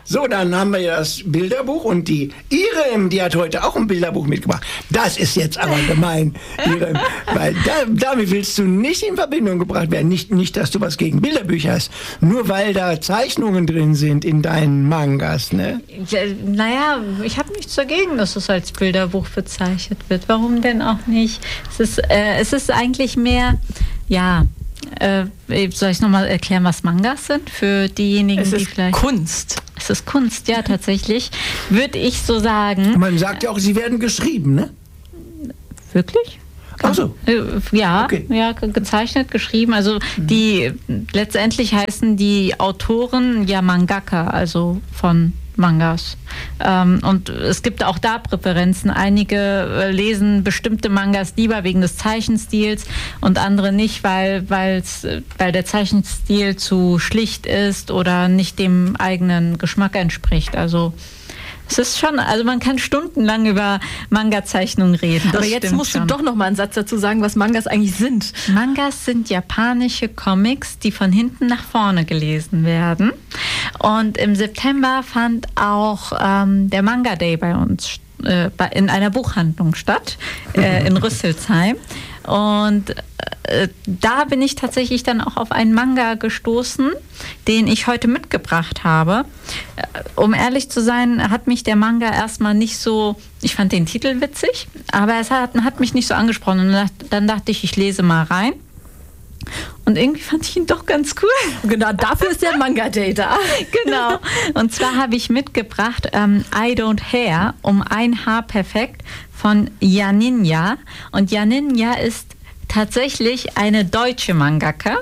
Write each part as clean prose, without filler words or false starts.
So, dann haben wir ja das Bilderbuch und die Irem, die hat heute auch ein Bilderbuch mitgebracht. Das ist jetzt aber gemein, Irem, weil damit willst du nicht in Verbindung gebracht werden. Nicht, dass du was gegen Bilderbücher hast, nur weil da Zeichnungen drin sind in deinen Mangas, ne? Ja, naja, ich habe nichts dagegen, dass es als Bilderbuch bezeichnet wird. Warum denn auch nicht? Es ist eigentlich mehr, ja... soll ich nochmal erklären, was Mangas sind? Für diejenigen, die vielleicht... Kunst. Es ist Kunst, ja, tatsächlich. Würde ich so sagen. Man sagt ja auch, sie werden geschrieben, ne? Wirklich? Ach so. Ja, okay. Ja, gezeichnet, geschrieben. Also letztendlich heißen die Autoren ja Mangaka, also von Mangas. Und es gibt auch da Präferenzen. Einige lesen bestimmte Mangas lieber wegen des Zeichenstils und andere nicht, weil der Zeichenstil zu schlicht ist oder nicht dem eigenen Geschmack entspricht. Also es ist schon, also man kann stundenlang über Manga-Zeichnungen reden. Aber jetzt musst du doch noch mal einen Satz dazu sagen, was Mangas eigentlich sind. Mangas sind japanische Comics, die von hinten nach vorne gelesen werden. Und im September fand auch der Manga Day bei uns in einer Buchhandlung statt, in Rüsselsheim. Und da bin ich tatsächlich dann auch auf einen Manga gestoßen, den ich heute mitgebracht habe. Um ehrlich zu sein, hat mich der Manga erstmal nicht so, ich fand den Titel witzig, aber es hat mich nicht so angesprochen. Und dann dachte ich lese mal rein. Und irgendwie fand ich ihn doch ganz cool. Genau, dafür ist der Manga Day da. Genau. Und zwar habe ich mitgebracht I Don't Hair, um ein Haar perfekt, von Janinja. Und Janinja ist tatsächlich eine deutsche Mangaka.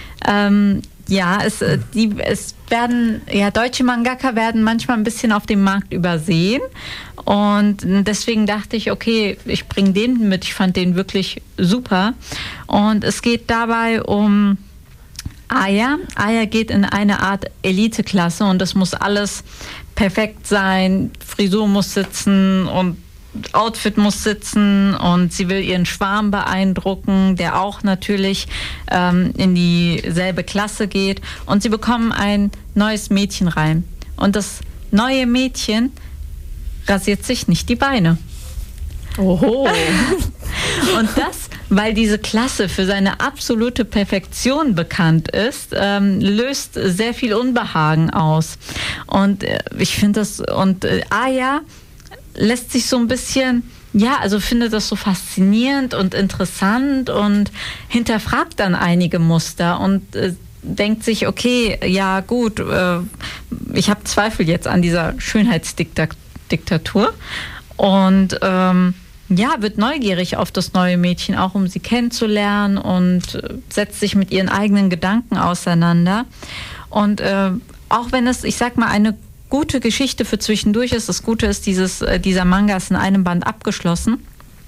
Deutsche Mangaka werden manchmal ein bisschen auf dem Markt übersehen. Und deswegen dachte ich, okay, ich bringe den mit. Ich fand den wirklich super. Und es geht dabei um Aya. Aya geht in eine Art Eliteklasse und das muss alles perfekt sein. Frisur muss sitzen und Outfit muss sitzen und sie will ihren Schwarm beeindrucken, der auch natürlich in dieselbe Klasse geht. Und sie bekommen ein neues Mädchen rein. Und das neue Mädchen rasiert sich nicht die Beine. Oho. Und das, weil diese Klasse für seine absolute Perfektion bekannt ist, löst sehr viel Unbehagen aus. Und ich finde das, und Aya lässt sich so ein bisschen, findet das so faszinierend und interessant und hinterfragt dann einige Muster und denkt sich, okay, ja gut, ich habe Zweifel jetzt an dieser Schönheitsdiktatur und wird neugierig auf das neue Mädchen, auch um sie kennenzulernen und setzt sich mit ihren eigenen Gedanken auseinander. Und auch wenn es, ich sag mal, eine gute Geschichte für zwischendurch ist. Das Gute ist, dieser Manga ist in einem Band abgeschlossen.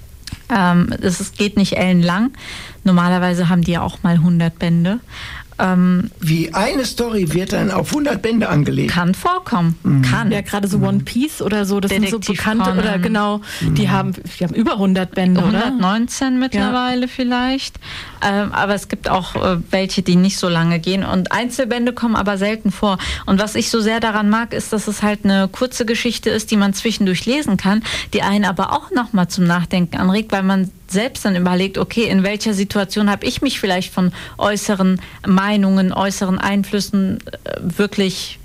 Es geht nicht ellenlang. Normalerweise haben die ja auch mal 100 Bände. Wie eine Story wird dann auf 100 Bände angelegt. Kann vorkommen. Kann. Ja, gerade so One Piece oder so, das Detektiv sind so bekannte, oder genau, die haben über 100 Bände, 119 oder? mittlerweile vielleicht. Aber es gibt auch welche, die nicht so lange gehen. Und Einzelbände kommen aber selten vor. Und was ich so sehr daran mag, ist, dass es halt eine kurze Geschichte ist, die man zwischendurch lesen kann, die einen aber auch nochmal zum Nachdenken anregt, weil man selbst dann überlegt, okay, in welcher Situation habe ich mich vielleicht von äußeren Meinungen, äußeren Einflüssen wirklich,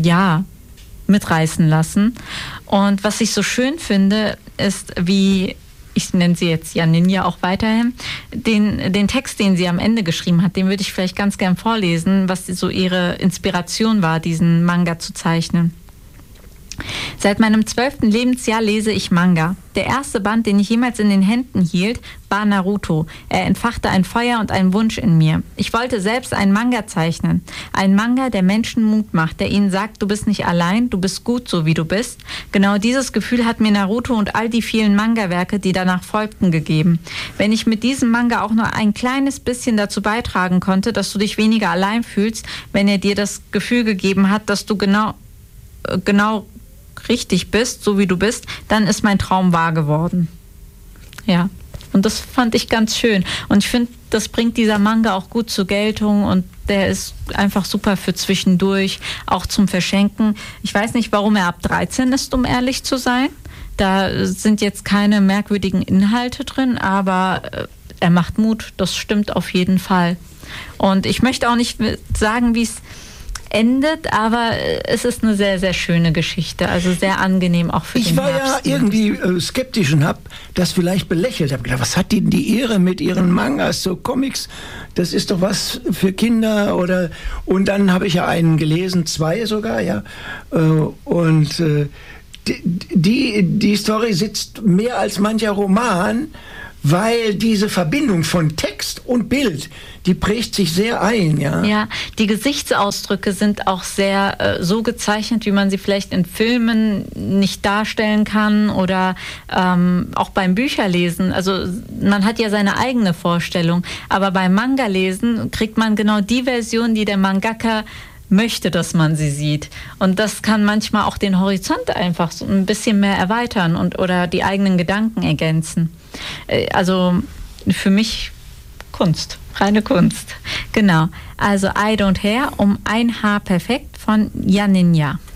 mitreißen lassen. Und was ich so schön finde, ist, wie, ich nenne sie jetzt Janinja auch weiterhin, den Text, den sie am Ende geschrieben hat, den würde ich vielleicht ganz gern vorlesen, was so ihre Inspiration war, diesen Manga zu zeichnen. Seit meinem 12. Lebensjahr lese ich Manga. Der erste Band, den ich jemals in den Händen hielt, war Naruto. Er entfachte ein Feuer und einen Wunsch in mir. Ich wollte selbst einen Manga zeichnen. Einen Manga, der Menschen Mut macht, der ihnen sagt, du bist nicht allein, du bist gut, so wie du bist. Genau dieses Gefühl hat mir Naruto und all die vielen Manga-Werke, die danach folgten, gegeben. Wenn ich mit diesem Manga auch nur ein kleines bisschen dazu beitragen konnte, dass du dich weniger allein fühlst, wenn er dir das Gefühl gegeben hat, dass du genau richtig bist, so wie du bist, dann ist mein Traum wahr geworden. Ja, und das fand ich ganz schön. Und ich finde, das bringt dieser Manga auch gut zur Geltung und Der ist einfach super für zwischendurch, auch zum Verschenken. Ich weiß nicht, warum er ab 13 ist, um ehrlich zu sein. Da sind jetzt keine merkwürdigen Inhalte drin, aber er macht Mut, das stimmt auf jeden Fall. Und ich möchte auch nicht sagen, wie es endet, aber es ist eine sehr, sehr schöne Geschichte, also sehr angenehm auch für den Herbst. Ich war ja irgendwie skeptisch und habe das vielleicht belächelt. Ich habe gedacht, was hat die Ehre mit ihren Mangas, so Comics? Das ist doch was für Kinder oder... Und dann habe ich ja einen gelesen, 2 sogar, ja. Und die Story sitzt mehr als mancher Roman, weil diese Verbindung von Text und Bild, die prägt sich sehr ein, ja. Ja, die Gesichtsausdrücke sind auch sehr so gezeichnet, wie man sie vielleicht in Filmen nicht darstellen kann oder auch beim Bücherlesen. Also man hat ja seine eigene Vorstellung, aber beim Manga-Lesen kriegt man genau die Version, die der Mangaka möchte, dass man sie sieht. Und das kann manchmal auch den Horizont einfach so ein bisschen mehr erweitern oder die eigenen Gedanken ergänzen. Also für mich Kunst, reine Kunst. Genau. Also I Don't Care, um ein Haar perfekt von Janinja.